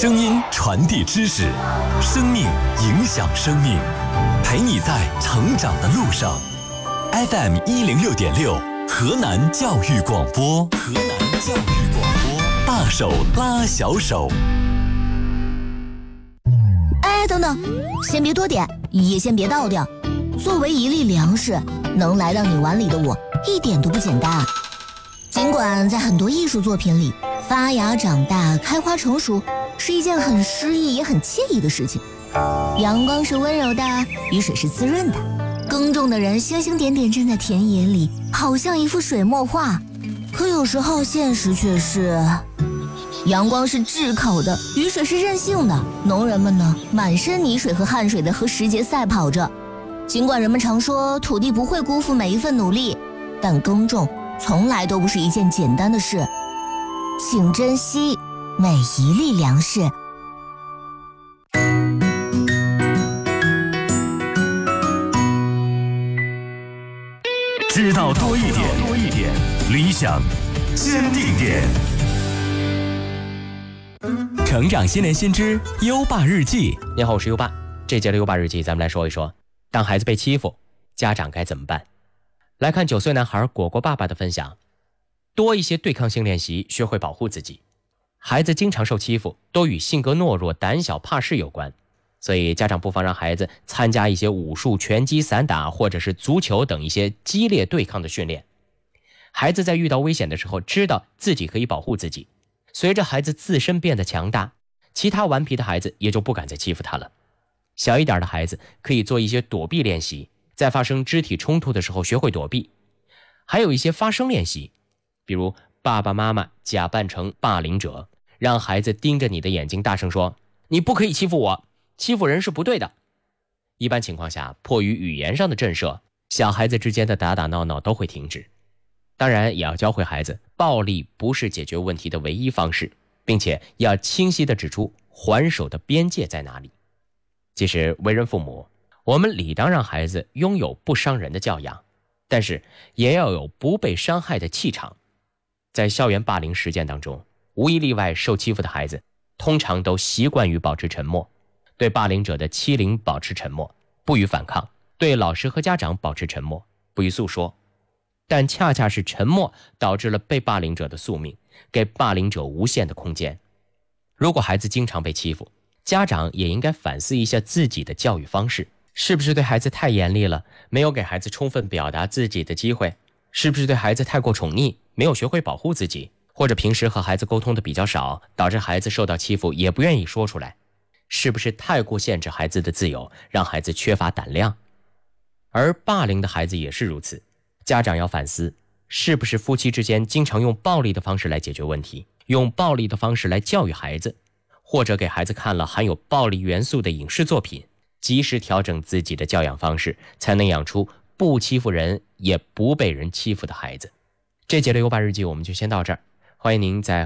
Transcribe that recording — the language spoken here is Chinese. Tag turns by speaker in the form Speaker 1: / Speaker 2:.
Speaker 1: 声音传递知识，生命影响生命，陪你在成长的路上。FM 106.6，河南教育广播，河南教育广播，大手拉小手。
Speaker 2: 哎，等等，先别多点，也先别倒掉。作为一粒粮食，能来到你碗里的我，一点都不简单。尽管在很多艺术作品里，发芽、长大、开花、成熟是一件很诗意也很惬意的事情。阳光是温柔的，雨水是滋润的，耕种的人星星点点站在田野里，好像一幅水墨画。可有时候现实却是，阳光是炙烤的，雨水是任性的，农人们呢，满身泥水和汗水的和时节赛跑着。尽管人们常说土地不会辜负每一份努力，但耕种从来都不是一件简单的事。请珍惜每一粒粮食。
Speaker 1: 知道多一点，理想坚定点。成长新年新知优爸日记。
Speaker 3: 你好，我是优爸。这节的优爸日记，咱们来说一说，当孩子被欺负，家长该怎么办？来看9岁男孩果果爸爸的分享。多一些对抗性练习，学会保护自己。孩子经常受欺负，都与性格懦弱、胆小怕事有关，所以家长不妨让孩子参加一些武术、拳击、散打或者是足球等一些激烈对抗的训练。孩子在遇到危险的时候，知道自己可以保护自己。随着孩子自身变得强大，其他顽皮的孩子也就不敢再欺负他了。小一点的孩子可以做一些躲避练习，在发生肢体冲突的时候学会躲避。还有一些发声练习，比如爸爸妈妈假扮成霸凌者，让孩子盯着你的眼睛大声说，你不可以欺负我，欺负人是不对的。一般情况下，迫于语言上的震慑，小孩子之间的打打闹闹都会停止。当然也要教会孩子，暴力不是解决问题的唯一方式，并且要清晰地指出还手的边界在哪里。其实为人父母，我们理当让孩子拥有不伤人的教养，但是也要有不被伤害的气场。在校园霸凌事件当中，无一例外，受欺负的孩子通常都习惯于保持沉默，对霸凌者的欺凌保持沉默，不予反抗，对老师和家长保持沉默，不予诉说。但恰恰是沉默导致了被霸凌者的宿命，给霸凌者无限的空间。如果孩子经常被欺负，家长也应该反思一下自己的教育方式，是不是对孩子太严厉了，没有给孩子充分表达自己的机会？是不是对孩子太过宠溺，没有学会保护自己？或者平时和孩子沟通的比较少，导致孩子受到欺负也不愿意说出来？是不是太过限制孩子的自由，让孩子缺乏胆量？而霸凌的孩子也是如此，家长要反思，是不是夫妻之间经常用暴力的方式来解决问题，用暴力的方式来教育孩子，或者给孩子看了含有暴力元素的影视作品，及时调整自己的教养方式，才能养出不欺负人也不被人欺负的孩子。这节的优爸日记我们就先到这儿，欢迎您在